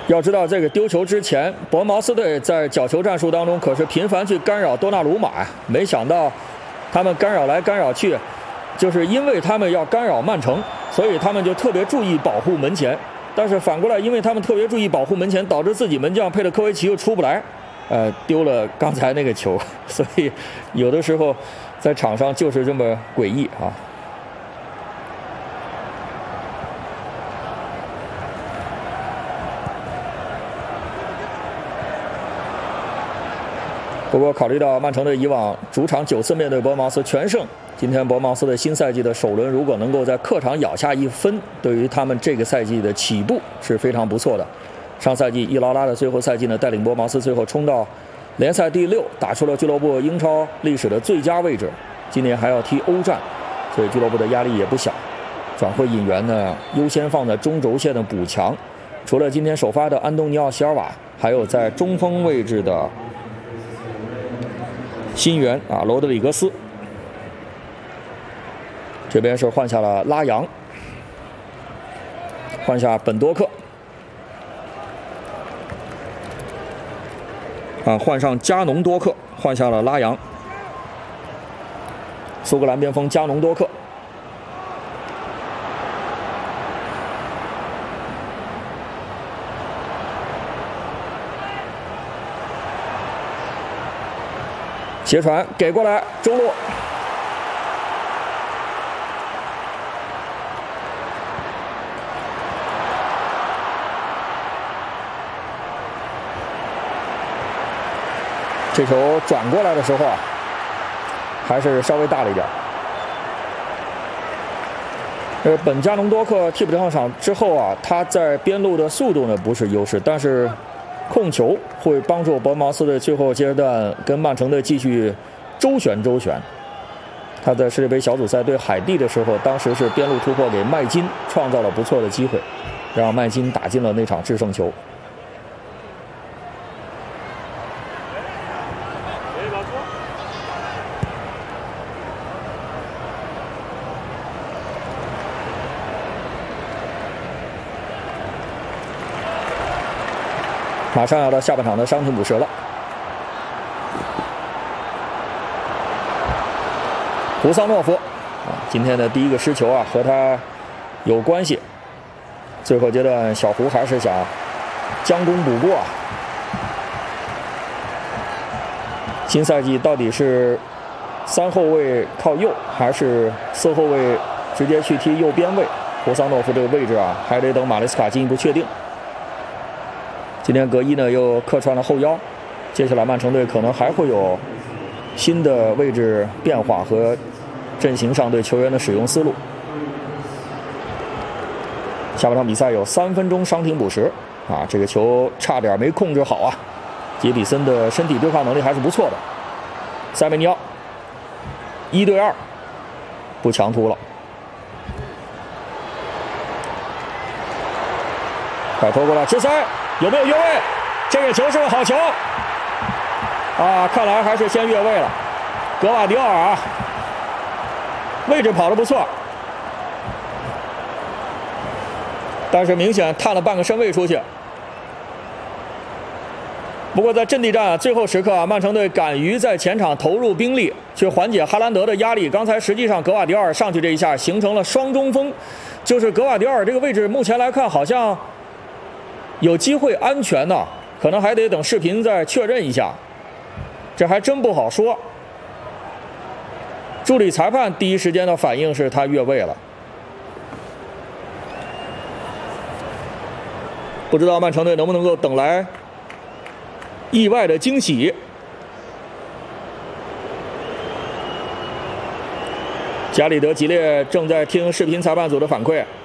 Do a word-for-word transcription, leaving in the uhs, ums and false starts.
要知道，这个丢球之前，伯恩茅斯队在角球战术当中可是频繁去干扰多纳鲁马呀。没想到，他们干扰来干扰去，就是因为他们要干扰曼城，所以他们就特别注意保护门前。但是反过来，因为他们特别注意保护门前，导致自己门将佩特科维奇又出不来，呃，丢了刚才那个球。所以有的时候在场上就是这么诡异啊。不过，考虑到曼城队以往主场九次面对伯恩茅斯全胜，今天伯恩茅斯的新赛季的首轮如果能够在客场咬下一分，对于他们这个赛季的起步是非常不错的。上赛季伊劳拉的最后赛季呢，带领伯恩茅斯最后冲到联赛第六，打出了俱乐部英超历史的最佳位置。今年还要踢欧战，所以俱乐部的压力也不小。转会引援呢，优先放在中轴线的补强。除了今天首发的安东尼奥·席尔瓦，还有在中锋位置的新援啊，罗德里格斯。这边是换下了拉扬，换下本多克，啊，换上加农多克，换下了拉扬。苏格兰边锋加农多克。斜传给过来，中路。这球转过来的时候啊，还是稍微大了一点。呃，本加农多克替补上场之后啊，他在边路的速度呢不是优势，但是控球会帮助伯恩茅斯队最后阶段跟曼城队继续周旋周旋。他在世界杯小组赛对海地的时候，当时是边路突破给麦金创造了不错的机会，让麦金打进了那场制胜球。马上要到下半场的伤停补时了。胡桑诺夫啊，今天的第一个失球啊，和他有关系。最后阶段，小胡还是想将功补过啊。新赛季到底是三后卫靠右，还是四后卫直接去踢右边位？胡桑诺夫这个位置啊，还得等马雷斯卡进一步确定。今天格伊呢又客串了后腰，接下来曼城队可能还会有新的位置变化和阵型上对球员的使用思路。下半场比赛有三分钟伤停补时啊，这个球差点没控制好啊。杰比森的身体对抗能力还是不错的。塞梅尼奥一对二不强突了，快拖过来，直塞。有没有越位？这个球是个好球啊！看来还是先越位了。格瓦迪奥尔啊，位置跑得不错，但是明显探了半个身位出去。不过在阵地战最后时刻啊，曼城队敢于在前场投入兵力去缓解哈兰德的压力。刚才实际上格瓦迪奥尔上去这一下形成了双中锋，就是格瓦迪奥尔这个位置目前来看好像有机会安全呢，可能还得等视频再确认一下，这还真不好说。助理裁判第一时间的反应是他越位了，不知道曼城队能不能够等来意外的惊喜。加里德吉列正在听视频裁判组的反馈。